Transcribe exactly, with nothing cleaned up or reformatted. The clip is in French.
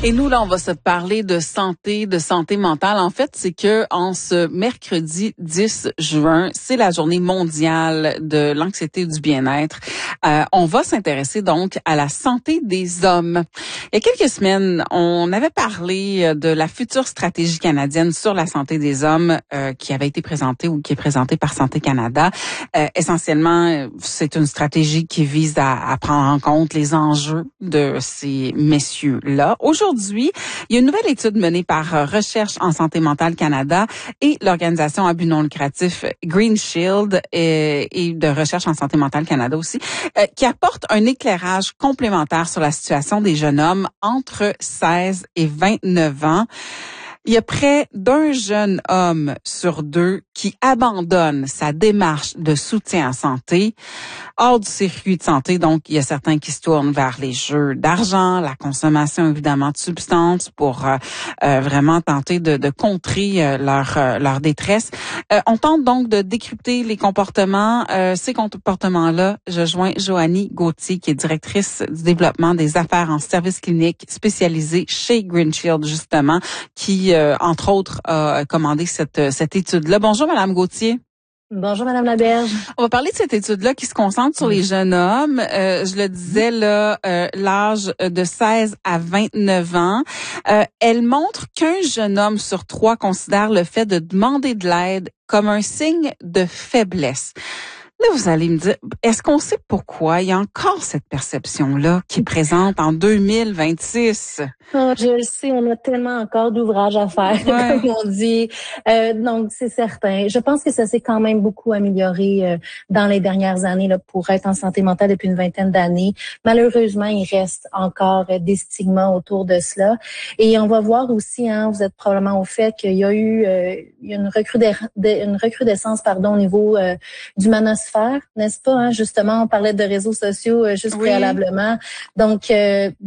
Et nous, là, on va se parler de santé, de santé mentale. En fait, c'est que en ce mercredi dix juin, c'est la journée mondiale de l'anxiété et du bien-être. Euh, on va s'intéresser donc à la santé des hommes. Il y a quelques semaines, on avait parlé de la future stratégie canadienne sur la santé des hommes euh, qui avait été présentée ou qui est présentée par Santé Canada. Euh, essentiellement, c'est une stratégie qui vise à, à prendre en compte les enjeux de ces messieurs-là. Aujourd'hui, Aujourd'hui, il y a une nouvelle étude menée par Recherche en santé mentale Canada et l'organisation à but non lucratif Green Shield et, et de Recherche en santé mentale Canada aussi, euh, qui apporte un éclairage complémentaire sur la situation des jeunes hommes entre seize et vingt-neuf ans. Il y a près d'un jeune homme sur deux qui abandonne sa démarche de soutien en santé hors du circuit de santé. Donc, il y a certains qui se tournent vers les jeux d'argent, la consommation évidemment de substances pour euh, euh, vraiment tenter de, de contrer euh, leur euh, leur détresse. Euh, on tente donc de décrypter les comportements, euh, ces comportements-là. Je joins Joanie Gauthier, qui est directrice du développement des affaires en services cliniques spécialisée chez Green Shield, justement, qui euh, entre autres a commandé cette cette étude-là. Bonjour, Madame Gauthier. Bonjour, Madame Laberge. On va parler de cette étude-là qui se concentre sur les jeunes hommes. Euh, je le disais, là, euh, l'âge de seize à vingt-neuf ans. Euh, elle montre qu'un jeune homme sur trois considère le fait de demander de l'aide comme un signe de faiblesse. Là, vous allez me dire, est-ce qu'on sait pourquoi il y a encore cette perception-là qui est présente en deux mille vingt-six? Oh, je le sais, on a tellement encore d'ouvrages à faire, ouais. comme on dit. Euh, donc, c'est certain. Je pense que ça s'est quand même beaucoup amélioré euh, dans les dernières années là, pour être en santé mentale depuis une vingtaine d'années. Malheureusement, il reste encore euh, des stigmas autour de cela. Et on va voir aussi, hein, vous êtes probablement au fait qu'il y a eu euh, il y a une, recrudescence, une recrudescence pardon, au niveau euh, du manosphère, n'est-ce pas? Hein? Justement, on parlait de réseaux sociaux euh, juste oui. préalablement. Donc, euh,